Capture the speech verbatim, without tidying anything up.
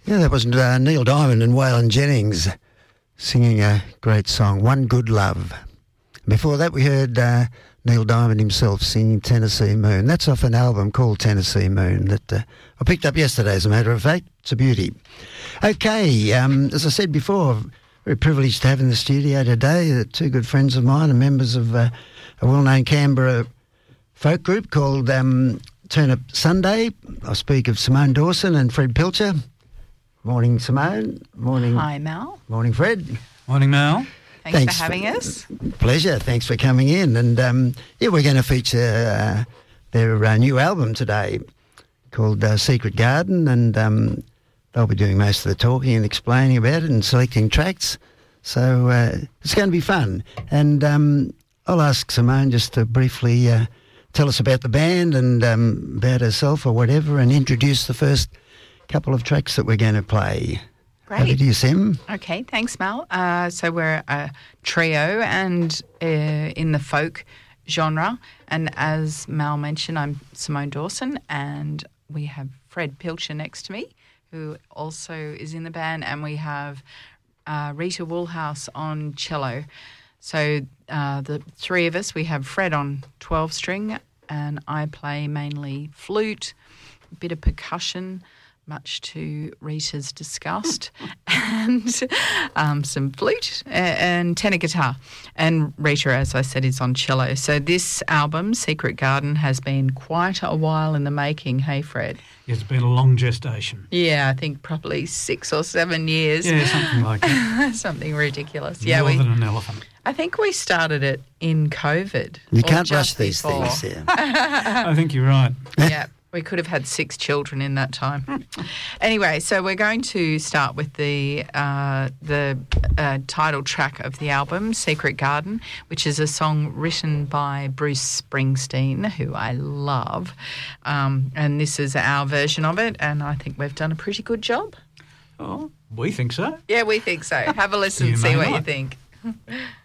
Yeah, that was uh, Neil Diamond and Waylon Jennings singing a great song, One Good Love. Before that, we heard uh, Neil Diamond himself singing Tennessee Moon. That's off an album called Tennessee Moon that uh, I picked up yesterday, as a matter of fact. It's a beauty. Okay, um, as I said before, very privileged to have in the studio today uh, two good friends of mine and members of uh, a well-known Canberra folk group called um, Turnip Sunday. I speak of Simone Dawson and Fred Pilcher. Morning, Simone. Morning. Hi, Mal. Morning, Fred. Morning, Mal. Thanks, Thanks for having for, us. Pleasure. Thanks for coming in. And, um, yeah, we're going to feature uh, their uh, new album today called uh, Secret Garden, and um, they'll be doing most of the talking and explaining about it and selecting tracks. So uh, it's going to be fun. And um, I'll ask Simone just to briefly uh, tell us about the band and um, about herself or whatever, and introduce the first couple of tracks that we're going to play. Great. Over to you, Sim. Okay, thanks, Mal. Uh, so we're a trio and uh, in the folk genre. And as Mal mentioned, I'm Simone Dawson, and we have Fred Pilcher next to me, who also is in the band, and we have uh, Rita Woolhouse on cello. So uh, the three of us, we have Fred on twelve string, and I play mainly flute, a bit of percussion, much to Rita's disgust, and um, some flute and tenor guitar. And Rita, as I said, is on cello. So this album, Secret Garden, has been quite a while in the making. Hey, Fred? It's been a long gestation. Yeah, I think probably six or seven years. Yeah, something like that. Something ridiculous. More yeah, we, than an elephant. I think we started it in COVID. You or can't rush just these before. things, yeah. I think you're right. Yeah, we could have had six children in that time. Anyway, so we're going to start with the uh, the uh, title track of the album, Secret Garden, which is a song written by Bruce Springsteen, who I love. Um, and this is our version of it, and I think we've done a pretty good job. Oh, we think so. Yeah, we think so. Have a listen, You see may what you not. think.